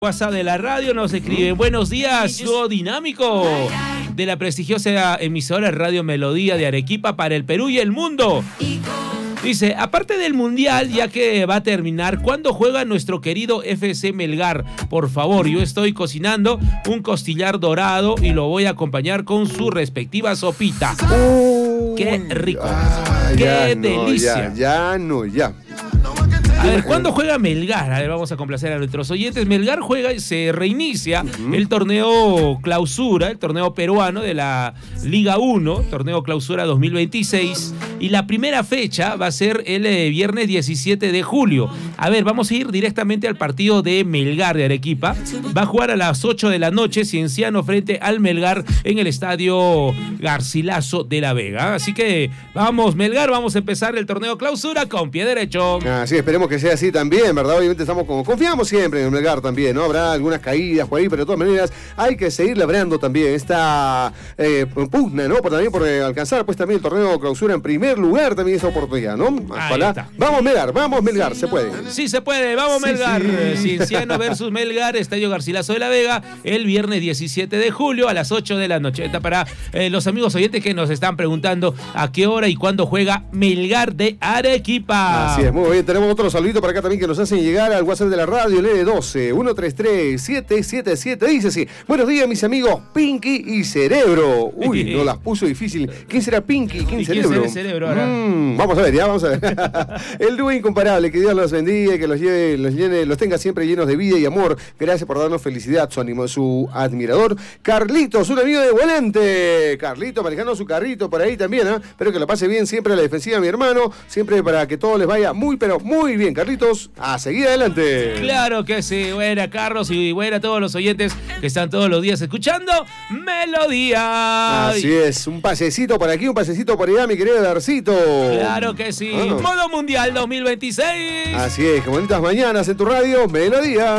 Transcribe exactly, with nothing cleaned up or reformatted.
WhatsApp de la radio nos escribe: buenos días, dúo dinámico de la prestigiosa emisora Radio Melodía de Arequipa para el Perú y el mundo. Dice, aparte del mundial, ya que va a terminar, ¿cuándo juega nuestro querido F C Melgar? Por favor, yo estoy cocinando un costillar dorado y lo voy a acompañar con su respectiva sopita. Uy, ¡qué rico! Ah, ¡qué ya delicia! No, ya, ya no, ya. A ver, ¿cuándo juega Melgar? A ver, vamos a complacer a nuestros oyentes. Melgar juega y se reinicia uh-huh. el torneo clausura, el torneo peruano de la Liga uno, torneo clausura dos mil veintiséis. Y la primera fecha va a ser el eh, viernes diecisiete de julio. A ver, vamos a ir directamente al partido de Melgar de Arequipa. Va a jugar a las ocho de la noche, Cienciano frente al Melgar en el estadio Garcilaso de la Vega. Así que vamos, Melgar, vamos a empezar el torneo clausura con pie derecho. Ah, sí, esperemos que sea así también, ¿verdad? Obviamente estamos como, confiamos siempre en el Melgar también, ¿no? Habrá algunas caídas por ahí, pero de todas maneras hay que seguir labrando también esta eh, pugna, ¿no? Por, también por eh, alcanzar pues también el torneo clausura en primer lugar también esa oportunidad, ¿no? Ojalá. Vamos Melgar, vamos Melgar, se puede. Sí se puede, vamos sí, Melgar. Sí. Cienciano versus Melgar, estadio Garcilaso de la Vega, el viernes diecisiete de julio a las ocho de la noche. Esta para eh, los amigos oyentes que nos están preguntando a qué hora y cuándo juega Melgar de Arequipa. Así es, muy bien, tenemos otro saludito para acá también que nos hacen llegar al WhatsApp de la radio, el L doce, uno tres tres, siete siete siete, dice así: buenos días mis amigos Pinky y Cerebro. Uy, no las puso difícil. ¿Quién será Pinky? ¿Quién, ¿Y Cerebro? ¿Quién será el Cerebro ahora? Mm, vamos a ver, ya, vamos a ver. El dúo incomparable, que Dios los bendiga, que los lleve, los llene, los tenga siempre llenos de vida y amor. Gracias por darnos felicidad, su ánimo, su admirador Carlitos, un amigo de volante. Carlitos manejando su carrito por ahí también, ¿eh? Espero que lo pase bien siempre a la defensiva, mi hermano, siempre para que todo les vaya muy, pero muy bien, Carlitos, a seguir adelante. Claro que sí, buena Carlos y buena a todos los oyentes que están todos los días escuchando Melodía. Así es, un pasecito por aquí, un pasecito por allá, mi querido Darcito. Claro que sí, ah. Modo Mundial dos mil veintiséis. Así es, que bonitas mañanas en tu radio, Melodía.